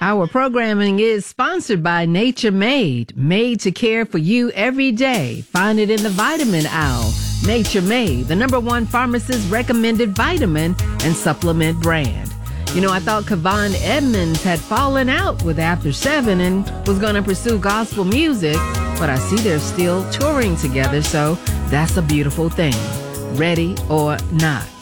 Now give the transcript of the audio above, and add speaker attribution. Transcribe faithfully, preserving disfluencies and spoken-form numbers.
Speaker 1: Our programming is sponsored by Nature Made, made to care for you every day. Find it in the vitamin aisle. Nature Made, the number one pharmacist recommended vitamin and supplement brand. You know, I thought Kevon Edmonds had fallen out with After Seven and was going to pursue gospel music, but I see they're still touring together, so that's a beautiful thing. Ready or not.